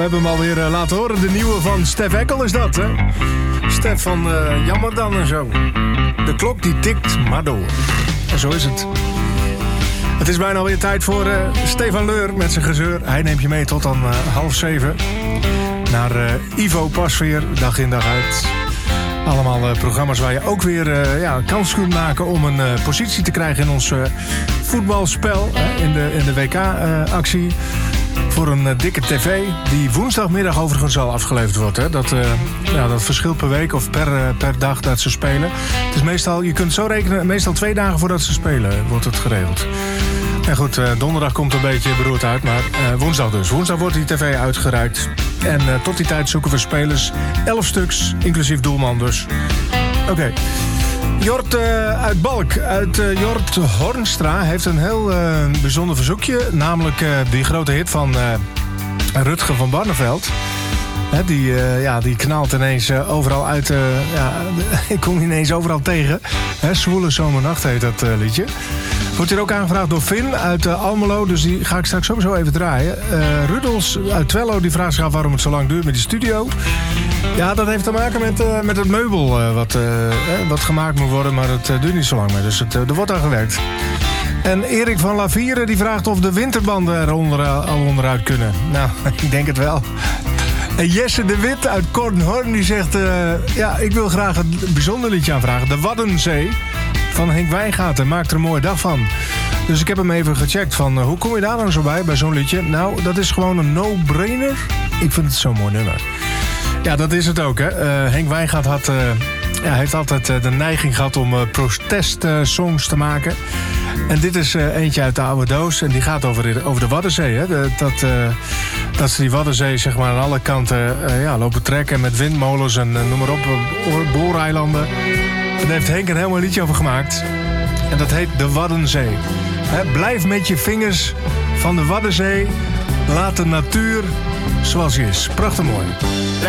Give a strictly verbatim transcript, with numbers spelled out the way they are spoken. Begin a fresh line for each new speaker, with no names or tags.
We hebben hem alweer uh, laten horen. De nieuwe van Stef Ekkel is dat, hè? Stef van uh, Jammer dan en zo. De klok die tikt maar door. En zo is het. Het is bijna alweer tijd voor uh, Stefan Leur met zijn gezeur. Hij neemt je mee tot dan uh, half zeven. Naar uh, Ivo Pasveer, dag in dag uit. Allemaal uh, programma's waar je ook weer uh, ja, kans kunt maken om een uh, positie te krijgen in ons uh, voetbalspel. Uh, in de, in de W K-actie. Uh, voor een uh, dikke tv die woensdagmiddag overigens al afgeleverd wordt. Hè. Dat, uh, ja, dat verschilt per week of per, uh, per dag dat ze spelen. Het is meestal, je kunt het zo rekenen, meestal twee dagen voordat ze spelen wordt het geregeld. En goed, uh, donderdag komt een beetje beroerd uit, maar uh, woensdag dus. Woensdag wordt die tv uitgereikt. En uh, tot die tijd zoeken we spelers. Elf stuks, inclusief doelman dus. Oké. Okay. Jort uh, uit Balk, uit uh, Jort Hornstra, heeft een heel uh, bijzonder verzoekje. Namelijk uh, die grote hit van uh, Rutger van Barneveld. He, die, uh, ja, die knalt ineens uh, overal uit. Uh, ja, ik kom ineens overal tegen. He, Zwoele Zomernacht heet dat uh, liedje. Wordt hier ook aangevraagd door Finn uit uh, Almelo. Dus die ga ik straks sowieso even draaien. Uh, Rudels uit Twello die vraagt zich af waarom het zo lang duurt met die studio. Ja, dat heeft te maken met, uh, met het meubel uh, wat, uh, eh, wat gemaakt moet worden. Maar het uh, duurt niet zo lang meer. Dus het, uh, er wordt aan gewerkt. En Erik van Lavieren die vraagt of de winterbanden er onder, uh, al onderuit kunnen. Nou, ik denk het wel. En Jesse de Wit uit Kornhorn die zegt... Uh, ja, ik wil graag een bijzonder liedje aanvragen. De Waddenzee van Henk Wijngaard. Maakt er een mooie dag van. Dus ik heb hem even gecheckt van... Uh, hoe kom je daar dan zo bij, bij zo'n liedje? Nou, dat is gewoon een no-brainer. Ik vind het zo'n mooi nummer. Ja, dat is het ook, hè. Uh, Henk Wijngaard had... Uh, ja, heeft altijd uh, de neiging gehad om uh, protestsongs uh, te maken. En dit is uh, eentje uit de oude doos. En die gaat over, over de Waddenzee, hè. De, dat, uh, dat ze die Waddenzee zeg maar aan alle kanten uh, ja, lopen trekken. Met windmolens en uh, noem maar op, uh, booreilanden. Daar heeft Henk een heel mooi liedje over gemaakt. En dat heet de Waddenzee. Hè, blijf met je vingers van de Waddenzee. Laat de natuur zoals die is. Prachtig mooi.